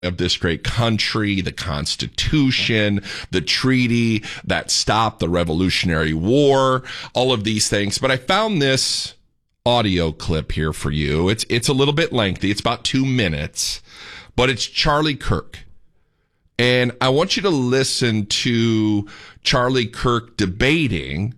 of this great country, the Constitution, the treaty that stopped the Revolutionary War, all of these things. But I found this audio clip here for you. It's a little bit lengthy. It's about 2 minutes, but it's Charlie Kirk. And I want you to listen to Charlie Kirk debating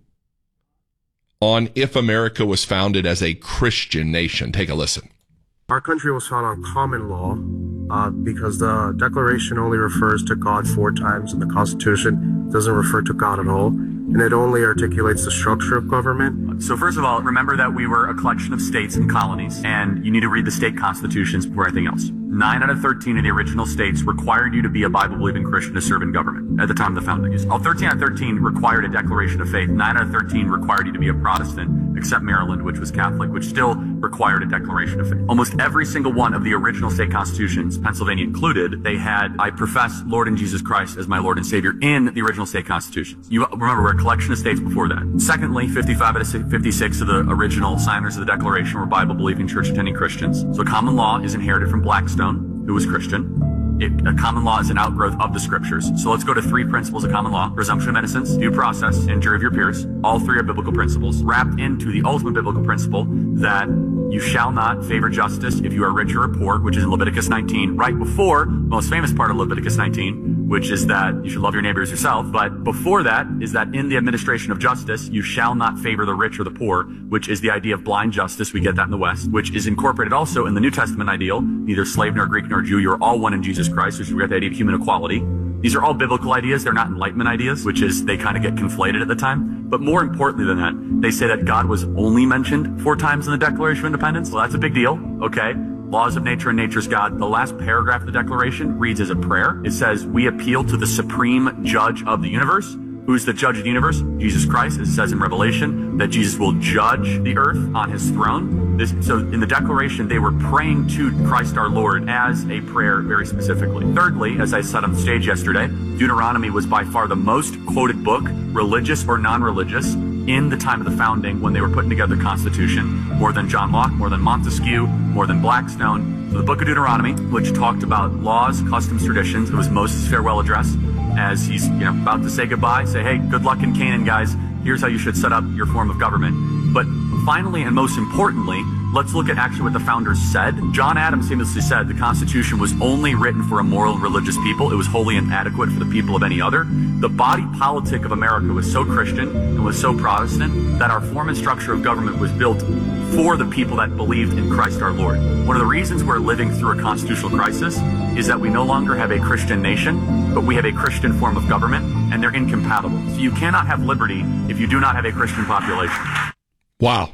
on if America was founded as a Christian nation. Take a listen. Our country was founded on common law because the Declaration only refers to God 4 times and the Constitution doesn't refer to God at all. And it only articulates the structure of government. So first of all, remember that we were a collection of states and colonies, and you need to read the state constitutions before anything else. 9 out of 13 of the original states required you to be a Bible-believing Christian to serve in government at the time of the founding. 13 out of 13 required a declaration of faith. 9 out of 13 required you to be a Protestant, except Maryland, which was Catholic, which still required a declaration of faith. Almost every single one of the original state constitutions, Pennsylvania included, they had, I profess Lord and Jesus Christ as my Lord and Savior in the original state constitutions. You remember, we're a collection of states before that. Secondly, 55 out of 56 of the original signers of the Declaration were Bible-believing, church-attending Christians. So common law is inherited from Blackstone, who was Christian. Common law is an outgrowth of the scriptures. So let's go to 3 principles of common law: presumption of innocence, due process, and jury of your peers. All 3 are biblical principles, wrapped into the ultimate biblical principle that you shall not favor justice if you are rich or poor, which is in Leviticus 19, right before the most famous part of Leviticus 19, which is that you should love your neighbor as yourself. But before that is that in the administration of justice, you shall not favor the rich or the poor, which is the idea of blind justice. We get that in the West, which is incorporated also in the New Testament ideal. Neither slave nor Greek nor Jew, you're all one in Jesus Christ, which we get the idea of human equality. These are all biblical ideas. They're not Enlightenment ideas, which is they kind of get conflated at the time. But more importantly than that, they say that God was only mentioned 4 times in the Declaration of Independence. Well, that's a big deal. Okay. Laws of nature and nature's God. The last paragraph of the Declaration reads as a prayer. It says, we appeal to the supreme judge of the universe. Who's the judge of the universe? Jesus Christ. It says in Revelation that Jesus will judge the earth on his throne. So in the Declaration, they were praying to Christ our Lord as a prayer very specifically. Thirdly, as I said on the stage yesterday, Deuteronomy was by far the most quoted book, religious or non-religious, in the time of the founding when they were putting together the Constitution, more than John Locke, more than Montesquieu, more than Blackstone. So the book of Deuteronomy, which talked about laws, customs, traditions, it was Moses' farewell address as he's about to say goodbye, say, hey, good luck in Canaan, guys. Here's how you should set up your form of government. But finally, and most importantly, let's look at actually what the founders said. John Adams famously said the Constitution was only written for a moral and religious people. It was wholly inadequate for the people of any other. The body politic of America was so Christian and was so Protestant that our form and structure of government was built for the people that believed in Christ our Lord. One of the reasons we're living through a constitutional crisis is that we no longer have a Christian nation, but we have a Christian form of government, and they're incompatible. So you cannot have liberty if you do not have a Christian population. Wow.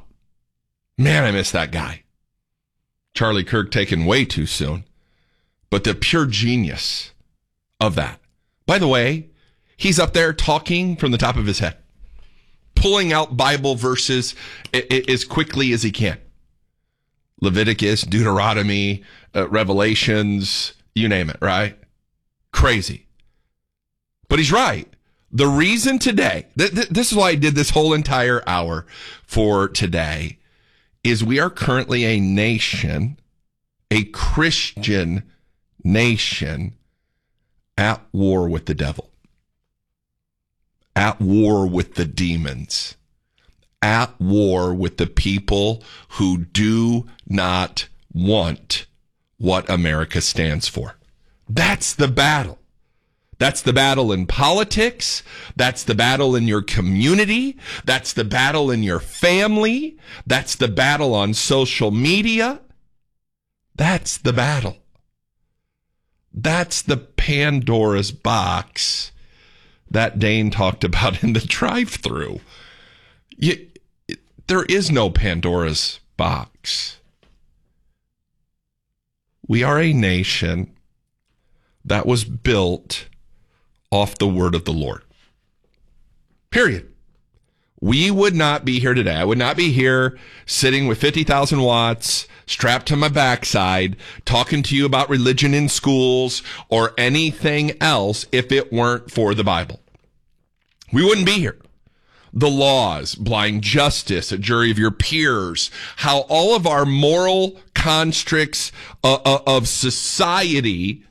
Man, I miss that guy. Charlie Kirk taken way too soon. But the pure genius of that. By the way, he's up there talking from the top of his head, pulling out Bible verses as quickly as he can. Leviticus, Deuteronomy, Revelations, you name it, right? Crazy. But he's right. The reason today, this is why I did this whole entire hour for today, is we are currently a nation, a Christian nation, at war with the devil, at war with the demons, at war with the people who do not want what America stands for. That's the battle. That's the battle in politics. That's the battle in your community. That's the battle in your family. That's the battle on social media. That's the battle. That's the Pandora's box that Dane talked about in the drive-thru. There is no Pandora's box. We are a nation that was built off the word of the Lord. Period. We would not be here today. I would not be here sitting with 50,000 watts strapped to my backside talking to you about religion in schools or anything else if it weren't for the Bible. We wouldn't be here. The laws, blind justice, a jury of your peers, how all of our moral constructs of society